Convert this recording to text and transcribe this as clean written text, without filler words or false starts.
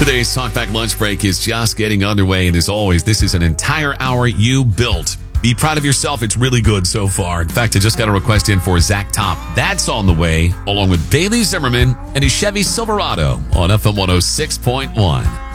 Today's Talkback Lunch Break is just getting underway, and as always, this is an entire hour you built. Be proud of yourself. It's really good so far. In fact, I just got a request in for Zach Top. That's on the way, along with Bailey Zimmerman and his Chevy Silverado on FM 106.1.